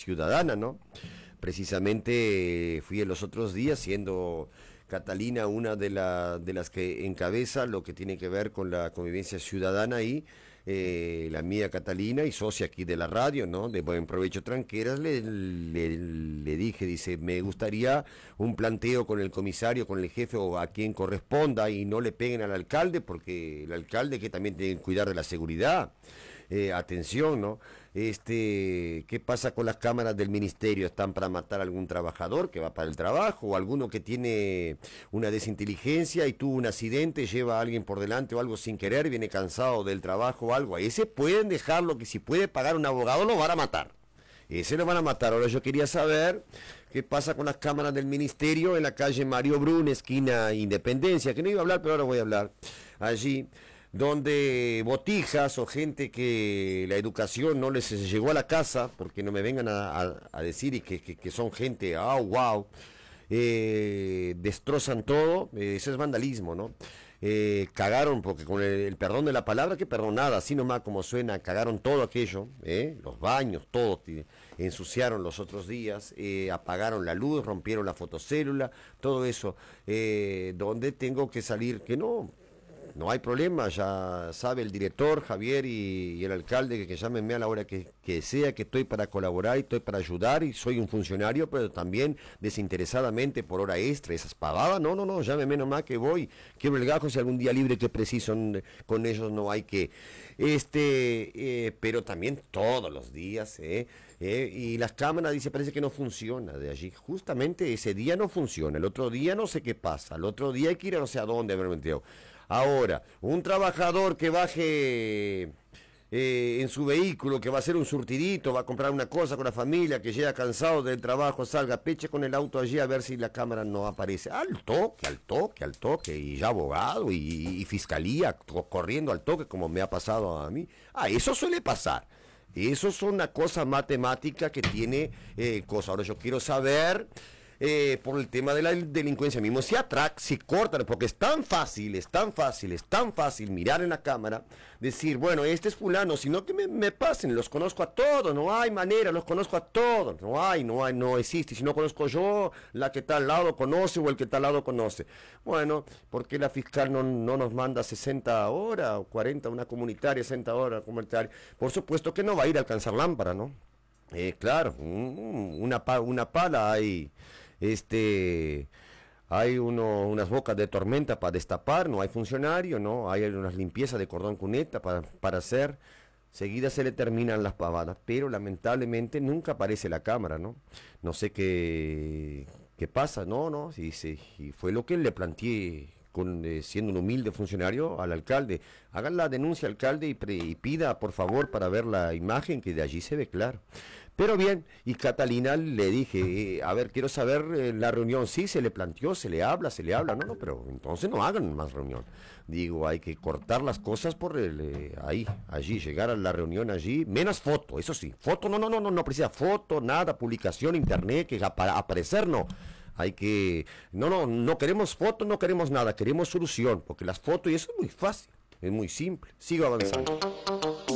Ciudadana, ¿no? Precisamente fui en los otros días, siendo Catalina una de las que encabeza lo que tiene que ver con la convivencia ciudadana y la mía Catalina y socia aquí de la radio, ¿no? De Buen Provecho Tranqueras, le dije, dice, me gustaría un planteo con el comisario, con el jefe o a quien corresponda y no le peguen al alcalde, porque el alcalde que también tiene que cuidar de la seguridad. Atención, ¿no? ¿Qué pasa con las cámaras del ministerio? ¿Están para matar a algún trabajador que va para el trabajo o alguno que tiene una desinteligencia y tuvo un accidente, lleva a alguien por delante o algo sin querer, viene cansado del trabajo o algo? A ese pueden dejarlo, que si puede pagar un abogado lo van a matar. Ese lo van a matar. Ahora yo quería saber qué pasa con las cámaras del ministerio en la calle Mario Brun, esquina Independencia, que no iba a hablar, pero ahora voy a hablar. Allí donde botijas o gente que la educación no les llegó a la casa, porque no me vengan a decir y que son gente, wow, destrozan todo, eso es vandalismo, ¿no? Cagaron, porque con el perdón de la palabra, que perdonada, así nomás como suena, cagaron todo aquello, los baños, todo, ensuciaron los otros días, apagaron la luz, rompieron la fotocélula, todo eso, donde tengo que salir, que no hay problema, ya sabe el director, Javier y el alcalde que llámenme a la hora que sea, que estoy para colaborar y estoy para ayudar y soy un funcionario, pero también desinteresadamente por hora extra, esas pavadas, no, llámenme nomás que voy, quiero el gajo, si algún día libre que preciso, con ellos no hay que, pero también todos los días, y las cámaras, dice, parece que no funciona de allí, justamente ese día no funciona, el otro día no sé qué pasa, el otro día hay que ir a no sé a dónde, me metido. Ahora, un trabajador que baje en su vehículo, que va a hacer un surtidito, va a comprar una cosa con la familia, que llega cansado del trabajo, salga, peche con el auto allí a ver si la cámara no aparece. Al toque, y ya abogado y fiscalía corriendo al toque, como me ha pasado a mí. Eso suele pasar. Eso es una cosa matemática que tiene cosa. Ahora yo quiero saber... por el tema de la delincuencia mismo, si cortan, porque es tan fácil mirar en la cámara, decir, bueno, este es fulano, sino que me pasen, los conozco a todos, no hay manera, los conozco a todos, no existe, si no conozco yo, la que tal lado conoce o el que tal lado conoce. Bueno, ¿por qué la fiscal no nos manda 60 horas o 40, una comunitaria, 60 horas comunitaria? Por supuesto que no va a ir a alcanzar lámpara, ¿no? Claro, una pala hay unas bocas de tormenta para destapar, no hay funcionario, no hay unas limpiezas de cordón cuneta para hacer, seguidas se le terminan las pavadas, pero lamentablemente nunca aparece la cámara, no sé qué pasa, si fue lo que le planteé siendo un humilde funcionario al alcalde. Hagan la denuncia, alcalde, y pida por favor para ver la imagen, que de allí se ve claro. Pero bien, y Catalina le dije, a ver, quiero saber la reunión, sí, se le planteó, se le habla, no, pero entonces no hagan más reunión. Digo, hay que cortar las cosas por allí, llegar a la reunión allí, menos foto, eso sí, foto, no precisa foto, nada, publicación, internet, que para aparecer, no. Hay que, no queremos foto, no queremos nada, queremos solución, porque las fotos, y eso es muy fácil, es muy simple. Sigo avanzando.